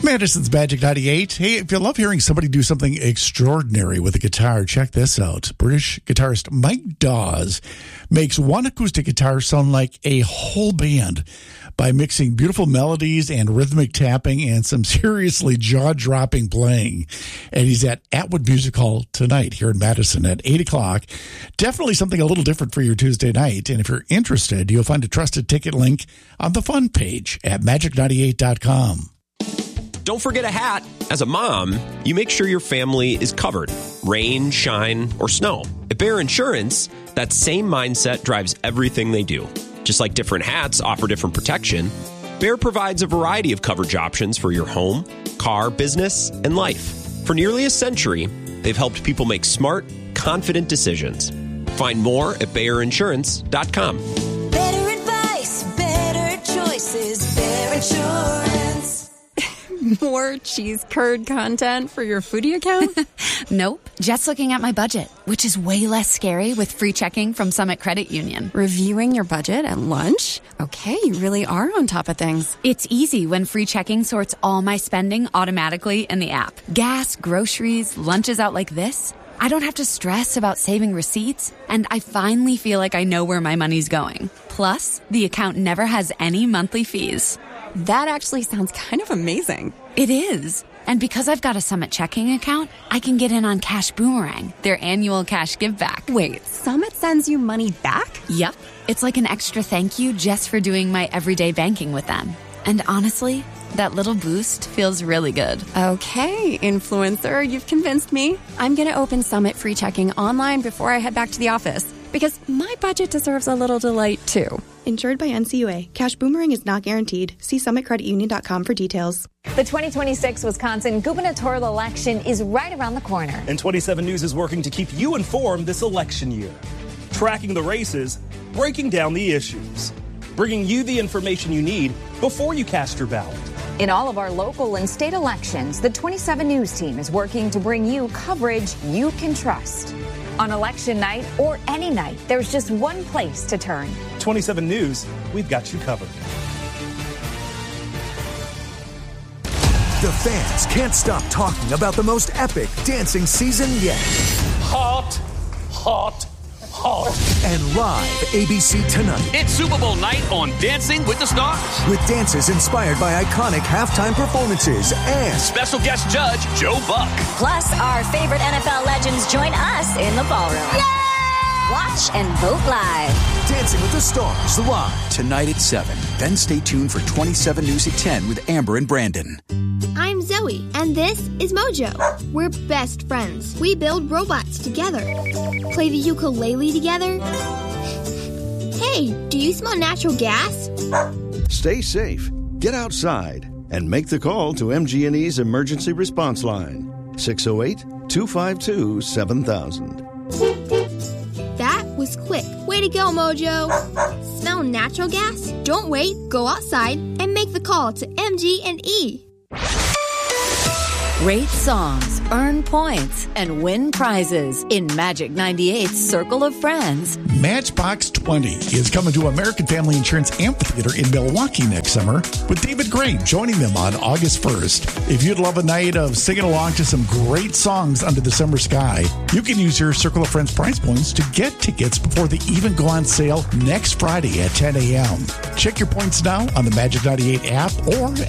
Madison's Magic 98. Hey, if you love hearing somebody do something extraordinary with a guitar, check this out. British guitarist Mike Dawes makes one acoustic guitar sound like a whole band by mixing beautiful melodies and rhythmic tapping and some seriously jaw-dropping playing. And he's at Atwood Music Hall tonight here in Madison at 8 o'clock. Definitely something a little different for your Tuesday night. And if you're interested, you'll find a trusted ticket link on the fun page at magic98.com. Don't forget a hat. As a mom, you make sure your family is covered. Rain, shine, or snow. At Bear Insurance, that same mindset drives everything they do. Just like different hats offer different protection, Bear provides a variety of coverage options for your home, car, business, and life. For nearly a century, they've helped people make smart, confident decisions. Find more at BearInsurance.com. Better advice, better choices, Bear Insurance. More cheese curd content for your foodie account? Nope. Just looking at my budget, which is way less scary with free checking from Summit Credit Union. Reviewing your budget at lunch? Okay, you really are on top of things. It's easy when free checking sorts all my spending automatically in the app. Gas, groceries, lunches out like this. I don't have to stress about saving receipts, and I finally feel like I know where my money's going. Plus, the account never has any monthly fees. That actually sounds kind of amazing. It is. And because I've got a Summit checking account, I can get in on Cash Boomerang, their annual cash give back. Wait, Summit sends you money back? Yep. It's like an extra thank you just for doing my everyday banking with them. And honestly, that little boost feels really good. Okay, influencer, you've convinced me. I'm going to open Summit free checking online before I head back to the office, because my budget deserves a little delight too. Insured by NCUA. Cash Boomerang is not guaranteed. See summitcreditunion.com for details. The 2026 Wisconsin gubernatorial election is right around the corner. And 27 News is working to keep you informed this election year. Tracking the races, breaking down the issues, bringing you the information you need before you cast your ballot. In all of our local and state elections, the 27 News team is working to bring you coverage you can trust. On election night or any night, there's just one place to turn. 27 News, we've got you covered. The fans can't stop talking about the most epic dancing season yet. Hot, hot, hot. And live ABC Tonight. It's Super Bowl night on Dancing with the Stars. With dances inspired by iconic halftime performances and special guest judge Joe Buck. Plus, our favorite NFL legends join us in the ballroom. Yay! Watch and vote live. Dancing with the Stars live tonight at 7. Then stay tuned for 27 News at 10 with Amber and Brandon. I'm Zoe, and this is Mojo. We're best friends. We build robots together, play the ukulele together. Hey, do you smell natural gas? Stay safe, get outside, and make the call to MG&E's emergency response line, 608-252-7000. That was quick. Way to go, Mojo. Smell natural gas? Don't wait. Go outside and make the call to MG&E. Rate songs, earn points, and win prizes in Magic 98's Circle of Friends. Matchbox 20 is coming to American Family Insurance Amphitheater in Milwaukee next summer with David Gray joining them on August 1st. If you'd love a night of singing along to some great songs under the summer sky, you can use your Circle of Friends prize points to get tickets before they even go on sale next Friday at 10 a.m. Check your points now on the Magic 98 app or